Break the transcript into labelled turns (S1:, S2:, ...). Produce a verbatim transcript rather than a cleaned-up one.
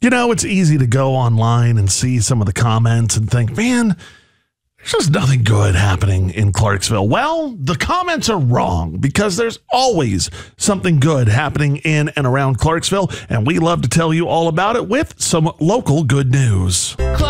S1: You know, it's easy to go online and see some of the comments and think, man, there's just nothing good happening in Clarksville. Well, the comments are wrong because there's always something good happening in and around Clarksville, and we love to tell you all about it with some local good news.